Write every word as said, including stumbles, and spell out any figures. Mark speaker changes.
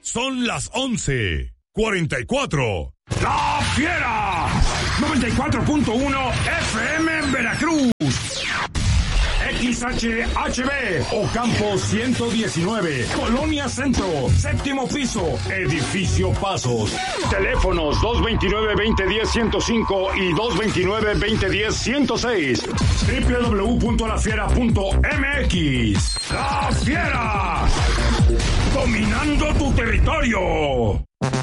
Speaker 1: Son las once cuarenta y cuatro.
Speaker 2: ¡La Fiera! noventa y cuatro punto uno F M en Veracruz. X H H B, Ocampo ciento diecinueve, Colonia Centro, séptimo piso, Edificio Pasos. Teléfonos dos veintinueve, veinte diez, ciento cinco y dos veintinueve, veinte diez, ciento seis. doble u doble u doble u punto la fiera punto m x. ¡La Fiera! Dominando tu territorio.